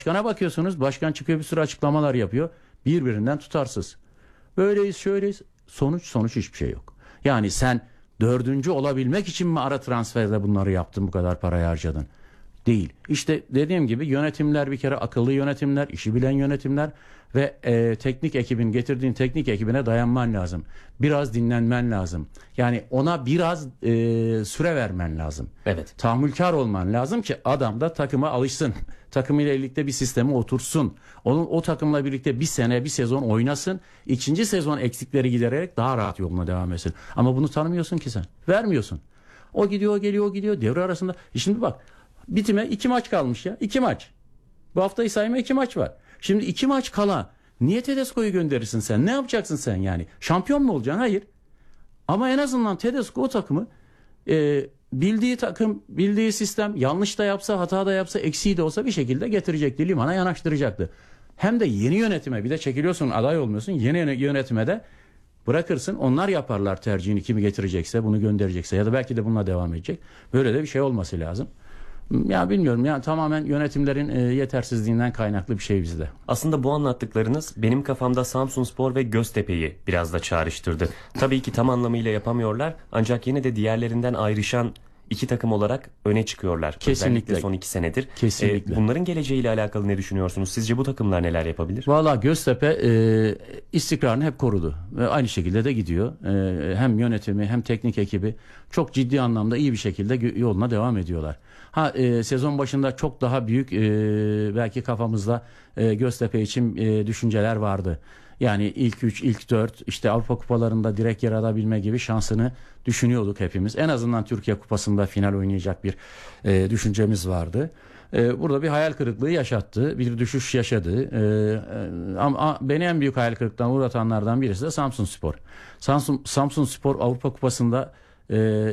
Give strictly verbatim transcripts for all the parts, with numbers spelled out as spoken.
Başkana bakıyorsunuz, başkan çıkıyor bir sürü açıklamalar yapıyor. Birbirinden tutarsız. Böyleyiz, şöyleyiz. Sonuç sonuç hiçbir şey yok. Yani sen dördüncü olabilmek için mi ara transferde bunları yaptın, bu kadar parayı harcadın? Değil. İşte dediğim gibi yönetimler bir kere akıllı yönetimler, işi bilen yönetimler ve e, teknik ekibin getirdiğin teknik ekibine dayanman lazım. Biraz dinlenmen lazım. Yani ona biraz e, süre vermen lazım. Evet. Tahammülkar olman lazım ki adam da takıma alışsın. Takımıyla birlikte bir sisteme otursun. Onun o takımla birlikte bir sene, bir sezon oynasın. İkinci sezon eksikleri gidererek daha rahat yoluna devam etsin. Ama bunu tanımıyorsun ki sen. Vermiyorsun. O gidiyor, o geliyor, o gidiyor. Devre arasında. E şimdi bak. Bitime iki maç kalmış ya. İki maç. Bu haftayı sayma iki maç var. Şimdi iki maç kala niye Tedesco'yu gönderirsin sen? Ne yapacaksın sen yani? Şampiyon mu olacaksın? Hayır. Ama en azından Tedesco o takımı e, bildiği takım, bildiği sistem yanlış da yapsa, hata da yapsa, eksiği de olsa bir şekilde getirecekti. Limana yanaştıracaktı. Hem de yeni yönetime bir de çekiliyorsun, aday olmuyorsun. Yeni yönetime de bırakırsın. Onlar yaparlar tercihini, kimi getirecekse, bunu gönderecekse ya da belki de bununla devam edecek. Böyle de bir şey olması lazım. Ya bilmiyorum yani tamamen yönetimlerin e, yetersizliğinden kaynaklı bir şey bizde. Aslında bu anlattıklarınız benim kafamda Samsunspor ve Göztepe'yi biraz da çağrıştırdı. Tabii ki tam anlamıyla yapamıyorlar ancak yine de diğerlerinden ayrışan iki takım olarak öne çıkıyorlar. Kesinlikle. Özellikle son iki senedir. Kesinlikle. Ee, bunların geleceğiyle alakalı ne düşünüyorsunuz? Sizce bu takımlar neler yapabilir? Valla Göztepe e, istikrarını hep korudu. Ve aynı şekilde de gidiyor. E, hem yönetimi hem teknik ekibi çok ciddi anlamda iyi bir şekilde yoluna devam ediyorlar. Ha e, sezon başında çok daha büyük e, belki kafamızda e, Göztepe için e, düşünceler vardı. Yani ilk üç, ilk dört işte Avrupa kupalarında direkt yer alabilme gibi şansını düşünüyorduk hepimiz. En azından Türkiye Kupası'nda final oynayacak bir e, düşüncemiz vardı. E, burada bir hayal kırıklığı yaşattı, bir düşüş yaşadı. E, e, ama beni en büyük hayal kırıklığına uğratanlardan birisi de Samsunspor. Samsun Samsunspor Avrupa Kupası'nda e,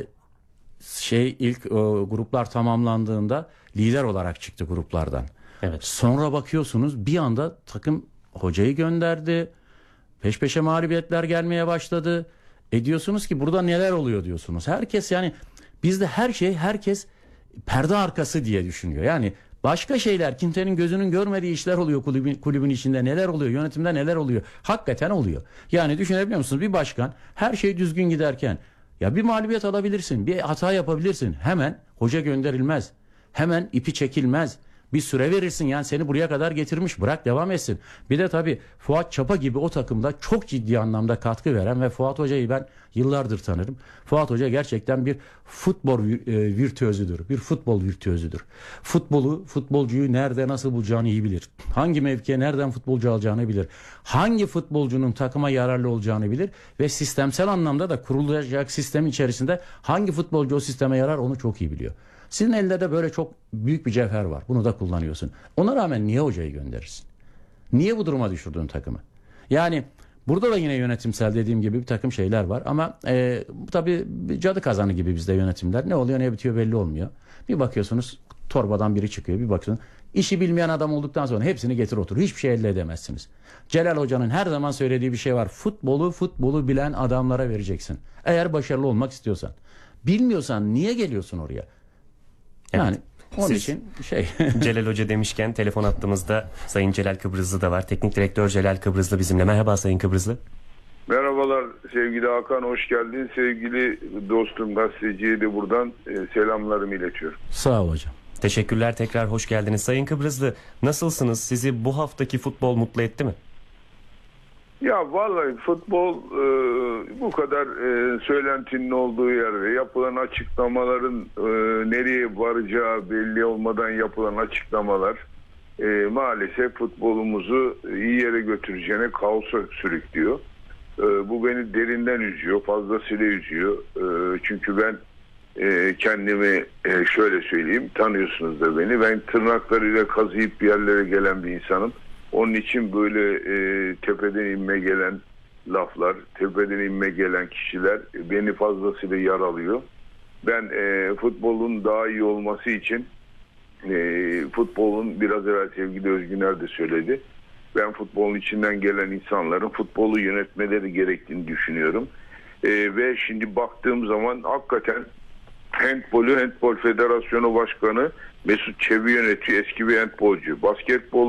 şey ilk e, gruplar tamamlandığında lider olarak çıktı gruplardan. Evet. Sonra bakıyorsunuz bir anda takım hocayı gönderdi. Peş peşe mağlubiyetler gelmeye başladı. E diyorsunuz ki burada neler oluyor diyorsunuz. Herkes yani bizde her şey herkes perde arkası diye düşünüyor. Yani başka şeyler kimsenin gözünün görmediği işler oluyor kulübün, kulübün içinde neler oluyor yönetimde neler oluyor. Hakikaten oluyor. Yani düşünebiliyor musunuz bir başkan her şey düzgün giderken ya bir mağlubiyet alabilirsin bir hata yapabilirsin hemen hoca gönderilmez. Hemen ipi çekilmez. Bir süre verirsin yani seni buraya kadar getirmiş bırak devam etsin. Bir de tabii Fuat Çapa gibi o takımda çok ciddi anlamda katkı veren ve Fuat Hoca'yı ben yıllardır tanırım. Fuat Hoca gerçekten bir futbol virtüözüdür. Bir futbol virtüözüdür. Futbolu, futbolcuyu nerede nasıl bulacağını iyi bilir. Hangi mevkiye nereden futbolcu alacağını bilir. Hangi futbolcunun takıma yararlı olacağını bilir. Ve sistemsel anlamda da kurulacak sistem içerisinde hangi futbolcu o sisteme yarar onu çok iyi biliyor. Sizin elde de böyle çok büyük bir cevher var. Bunu da kullanıyorsun. Ona rağmen niye hocayı gönderirsin? Niye bu duruma düşürdün takımı? Yani burada da yine yönetimsel dediğim gibi bir takım şeyler var. Ama e, tabii cadı kazanı gibi bizde yönetimler. Ne oluyor ne bitiyor belli olmuyor. Bir bakıyorsunuz torbadan biri çıkıyor. Bir bakıyorsunuz işi bilmeyen adam olduktan sonra hepsini getir otur. Hiçbir şey elde edemezsiniz. Celal Hoca'nın her zaman söylediği bir şey var. Futbolu futbolu bilen adamlara vereceksin. Eğer başarılı olmak istiyorsan. Bilmiyorsan niye geliyorsun oraya? Yani evet. onun Siz, için şey. Celal Hoca demişken telefon attığımızda Sayın Celal Kıbrızlı da var. Teknik Direktör Celal Kıbrızlı bizimle. Merhaba Sayın Kıbrızlı. Merhabalar sevgili Hakan, hoş geldin. Sevgili dostum gazeteciye de buradan e, selamlarımı iletiyorum. Sağ ol hocam. Teşekkürler, tekrar hoş geldiniz. Sayın Kıbrızlı, nasılsınız? Sizi bu haftaki futbol mutlu etti mi? Ya vallahi futbol e, bu kadar e, söylentinin olduğu yerde yapılan açıklamaların e, nereye varacağı belli olmadan yapılan açıklamalar e, maalesef futbolumuzu iyi yere götüreceğine kaosa sürüklüyor. E, bu beni derinden üzüyor, fazlasıyla üzüyor. E, çünkü ben e, kendimi e, şöyle söyleyeyim, tanıyorsunuz da beni, ben tırnaklarıyla kazıyıp bir yerlere gelen bir insanım. Onun için böyle e, tepeden inme gelen laflar, tepeden inme gelen kişiler beni fazlasıyla yaralıyor. Ben e, futbolun daha iyi olması için e, futbolun biraz evvel sevgili Özgüner de söyledi. Ben futbolun içinden gelen insanların futbolu yönetmeleri gerektiğini düşünüyorum. E, ve şimdi baktığım zaman hakikaten Handbolü Handbol Federasyonu Başkanı Mesut Çebi yönetiyor. Eski bir handbolcu. Basketbol